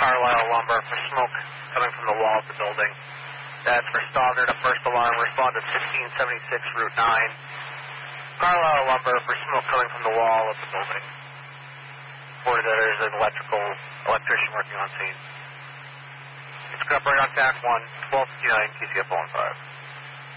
Carlisle Lumber for smoke coming from the wall of the building. That's for Stogner to first alarm. Respond to 1676 Route 9. Carlisle Lumber for smoke coming from the wall of the building. Reported that there's an electrician working on scene. It's Grub right on TAC 1, 1259, TCF 15.